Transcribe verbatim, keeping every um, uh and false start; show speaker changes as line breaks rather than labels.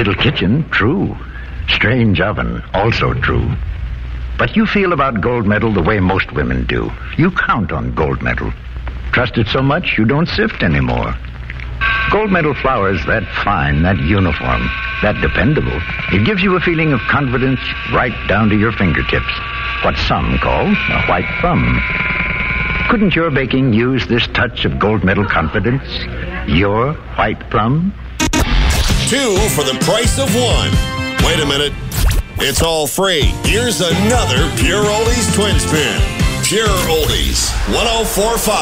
Little kitchen, true. Strange oven, also true. But you feel about Gold Medal the way most women do. You count on Gold Medal. Trust it so much you don't sift anymore. Gold Medal flour's that fine, that uniform, that dependable. It gives you a feeling of confidence right down to your fingertips. What some call a white thumb. Couldn't your baking use this touch of Gold Medal confidence? Your white thumb?
Two for the price of one. Wait a minute. It's all free. Here's another Pure Oldies Twin Spin. Pure Oldies, one oh four point five.